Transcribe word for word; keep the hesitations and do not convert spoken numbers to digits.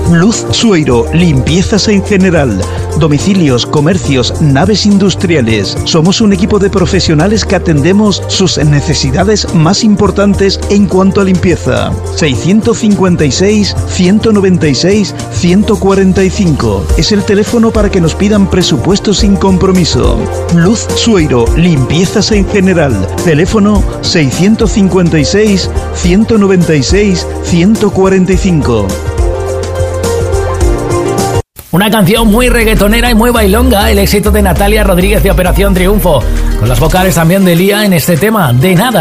Luz Sueiro, limpiezas en general, domicilios, comercios, naves industriales. Somos un equipo de profesionales que atendemos sus necesidades más importantes en cuanto a limpieza. seiscientos cincuenta y seis, ciento noventa y seis, ciento cuarenta y cinco. Es el teléfono para que nos pidan presupuestos sin compromiso. Luz Sueiro, limpiezas en general. Teléfono seiscientos cincuenta y seis, ciento noventa y seis, ciento cuarenta y cinco. Una canción muy reggaetonera y muy bailonga, el éxito de Natalia Rodríguez de Operación Triunfo, con las vocales también de Lía en este tema, De Nada.